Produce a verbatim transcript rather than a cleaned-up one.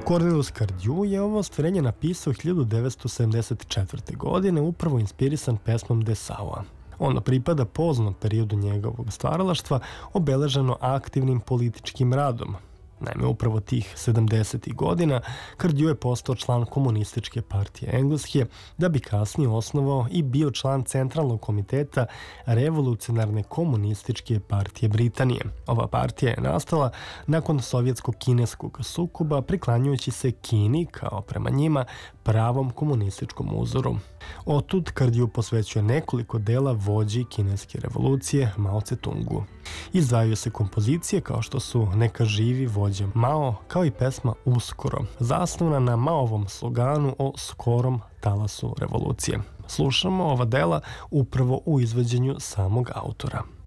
Cornelius Cardew je ovo ostvarenje napisao hiljadu devetsto sedamdeset četvrte. godine, upravo inspirisan pesmom Desaua. Ono pripada poznom periodu njegovog stvaralaštva, obeleženo aktivnim političkim radom. Naime, upravo tih sedamdesetih godina Cardew je postao član Komunističke partije Engleske, da bi kasnije osnovao i bio član Centralnog komiteta Revolucionarne komunističke partije Britanije. Ova partija je nastala nakon sovjetsko-kineskog sukoba, priklanjujući se Kini kao prema njima pravom komunističkom uzoru. Otud Cardew posvećuje nekoliko dela vođi kineske revolucije Mao Tse-tungu. Izdvajaju se kompozicije kao što su Neka živi vođa Mao, kao i pesma Uskoro, zasnovana na Maovom sloganu o skorom talasu revolucije. Slušamo ova dela upravo u izvođenju samog autora.